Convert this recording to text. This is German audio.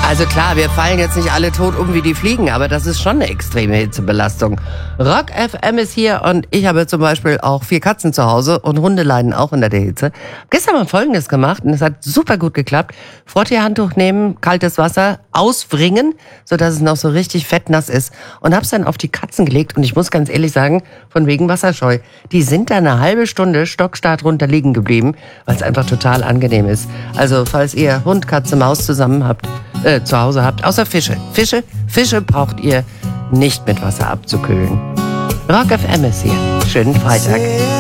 Also klar, wir fallen jetzt nicht alle tot um wie die Fliegen, aber das ist schon eine extreme Hitzebelastung. Rock FM ist hier und ich habe zum Beispiel auch 4 Katzen zu Hause und Hunde leiden auch unter der Hitze. Gestern mal Folgendes gemacht und es hat super gut geklappt. Frottee-Handtuch nehmen, kaltes Wasser auswringen, sodass es noch so richtig fettnass ist und hab's dann auf die Katzen gelegt und ich muss ganz ehrlich sagen, von wegen Wasserscheu. Die sind da eine halbe Stunde stockstart runter liegen geblieben, weil es einfach total angenehm ist. Also falls ihr Hund, Katze, Maus zusammen habt, zu Hause habt, außer Fische. Fische braucht ihr nicht mit Wasser abzukühlen. Rock FM ist hier. Schönen Freitag.